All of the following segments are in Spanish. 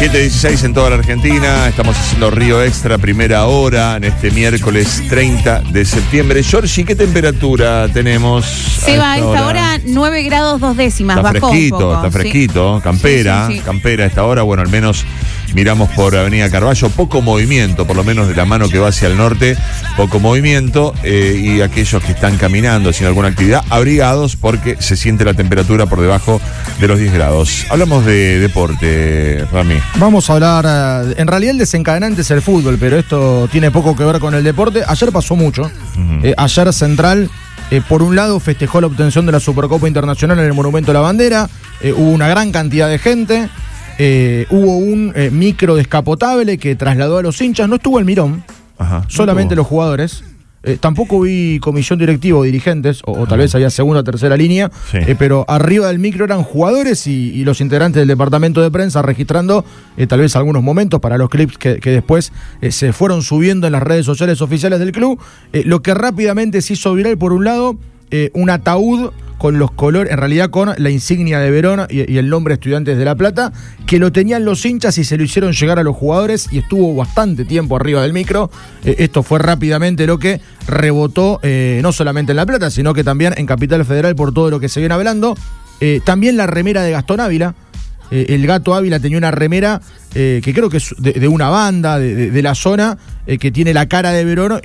7:16 en toda la Argentina. Estamos haciendo Río Extra, primera hora, en este miércoles 30 de septiembre. Georgie, ¿qué temperatura tenemos? Seba, a esta hora 9 grados 2 décimas. Está bajó fresquito, un poco, está fresquito. Sí. Campera, Sí. campera a esta hora. Bueno, al menos miramos por Avenida Carballo. Poco movimiento, por lo menos de la mano que va hacia el norte. Poco movimiento. Y aquellos que están caminando, haciendo alguna actividad, abrigados porque se siente la temperatura por debajo de los 10 grados. Hablamos de deporte, Rami. Vamos a hablar, en realidad el desencadenante es el fútbol, pero esto tiene poco que ver con el deporte. Ayer pasó mucho. Ayer Central, por un lado, festejó la obtención de la Supercopa Internacional en el Monumento a la Bandera. Hubo una gran cantidad de gente. Hubo un micro descapotable que trasladó a los hinchas. No estuvo el Mirón, solamente los jugadores. Tampoco vi comisión directiva o dirigentes, o tal vez había segunda o tercera línea, Sí. Pero arriba del micro eran jugadores y los integrantes del departamento de prensa registrando tal vez algunos momentos para los clips que después se fueron subiendo en las redes sociales oficiales del club. Lo que rápidamente se hizo viral, por un lado, un ataúd con los colores, en realidad con la insignia de Verón y el nombre Estudiantes de La Plata, que lo tenían los hinchas y se lo hicieron llegar a los jugadores y estuvo bastante tiempo arriba del micro. Esto fue rápidamente lo que rebotó no solamente en La Plata, sino que también en Capital Federal por todo lo que se viene hablando. También la remera de Gastón Ávila. El Gato Ávila tenía una remera que creo que es de una banda de la zona, que tiene la cara de Verón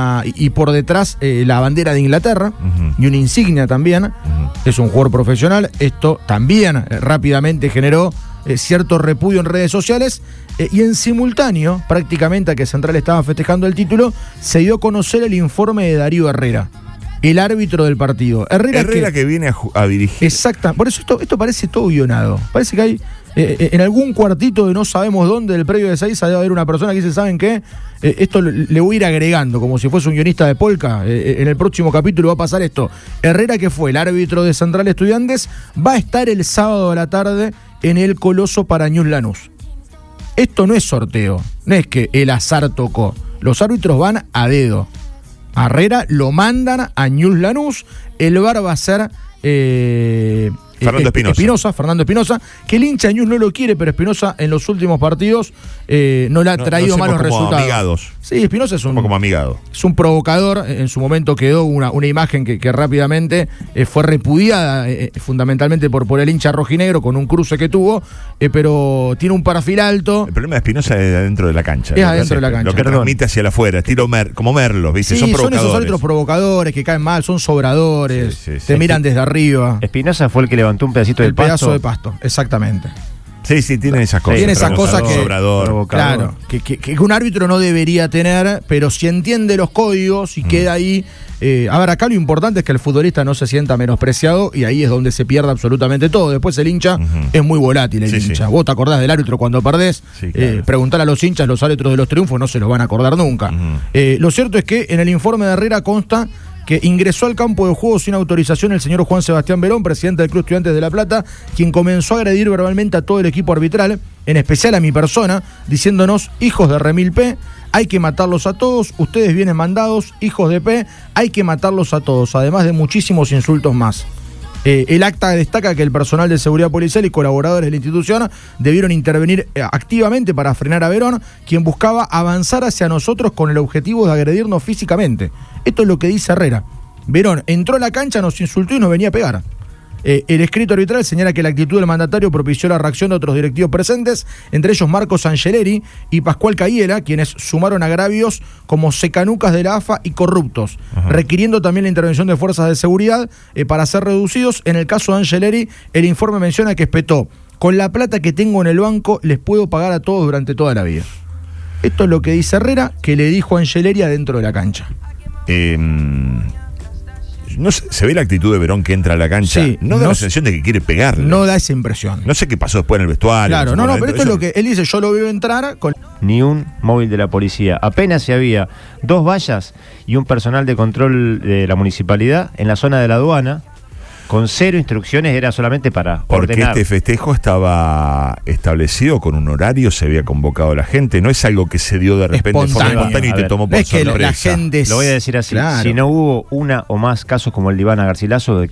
y por detrás la bandera de Inglaterra, y una insignia también. Es un jugador profesional. Esto también rápidamente generó cierto repudio en redes sociales, y en simultáneo, prácticamente a que Central estaba festejando el título, se dio a conocer el informe de Darío Herrera, el árbitro del partido. Herrera que viene a dirigir. Exacto. Por eso esto parece todo guionado. Parece que hay en algún cuartito de no sabemos dónde del predio de Seiza debe haber una persona que dice, ¿saben qué? Esto le voy a ir agregando, como si fuese un guionista de Polka. En el próximo capítulo va a pasar esto. Herrera, que fue el árbitro de Central Estudiantes, va a estar el sábado a la tarde en el Coloso para Ñus Lanús. Esto no es sorteo. No es que el azar tocó. Los árbitros van a dedo. A Herrera lo mandan a Ñus Lanús. El VAR va a ser Fernando Espinosa, que el hincha de Ñus no lo quiere, pero Espinosa en los últimos partidos no le ha traído malos resultados. Amigados. Sí, Espinosa es como amigado. Es un provocador. En su momento quedó una imagen que rápidamente fue repudiada, fundamentalmente por el hincha rojinegro, con un cruce que tuvo, pero tiene un perfil alto. El problema de Espinosa es adentro de la cancha. Es adentro de la cancha. Lo que transmite hacia el afuera, estilo como Merlos, ¿viste? Sí, son esos otros provocadores que caen mal, son sobradores, te miran desde arriba. Espinosa fue el que levantó un pedacito del pasto. El pedazo de pasto, exactamente. Sí, tienen esas cosas. Tiene esas cosas que, sobrador, claro, que un árbitro no debería tener, pero si entiende los códigos y queda ahí. A ver, acá lo importante es que el futbolista no se sienta menospreciado, y ahí es donde se pierde absolutamente todo. Después el hincha es muy volátil, el hincha. Vos te acordás del árbitro cuando perdés. Sí, claro. Preguntar a los hinchas, los árbitros de los triunfos no se los van a acordar nunca. Lo cierto es que en el informe de Herrera consta que ingresó al campo de juego sin autorización el señor Juan Sebastián Verón, presidente del Club Estudiantes de La Plata, quien comenzó a agredir verbalmente a todo el equipo arbitral, en especial a mi persona, diciéndonos: hijos de Remil P, hay que matarlos a todos, ustedes vienen mandados, hijos de P, hay que matarlos a todos, además de muchísimos insultos más. El acta destaca que el personal de seguridad policial y colaboradores de la institución debieron intervenir activamente para frenar a Verón, quien buscaba avanzar hacia nosotros con el objetivo de agredirnos físicamente. Esto es lo que dice Herrera. Verón entró a la cancha, nos insultó y nos venía a pegar. El escrito arbitral señala que la actitud del mandatario propició la reacción de otros directivos presentes, entre ellos Marcos Angeleri y Pascual Cayela, quienes sumaron agravios como secanucas de la AFA y corruptos, requiriendo también la intervención de fuerzas de seguridad para ser reducidos. En el caso de Angeleri, el informe menciona que espetó: con la plata que tengo en el banco les puedo pagar a todos durante toda la vida. Esto es lo que dice Herrera, que le dijo a Angeleri adentro de la cancha. No se ve la actitud de Verón que entra a la cancha. Sí, no da la sensación de que quiere pegarle. No da esa impresión. No sé qué pasó después en el vestuario. Claro, pero esto es lo que él dice: yo lo veo entrar con... Ni un móvil de la policía. Apenas si había 2 vallas y un personal de control de la municipalidad en la zona de la aduana, con 0 instrucciones, era solamente para porque ordenar. Este festejo estaba establecido con un horario, se había convocado a la gente, no es algo que se dio de repente espontáneo y te tomó por sorpresa. Lo voy a decir así: claro, si no hubo una o más casos como el de Ivana Garcilaso, de